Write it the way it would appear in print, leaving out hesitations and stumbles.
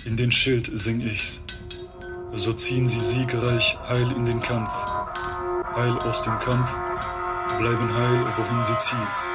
In den Schild sing ich's. So ziehen sie siegreich heil in den Kampf. Heil aus dem Kampf, bleiben heil, wohin sie ziehen.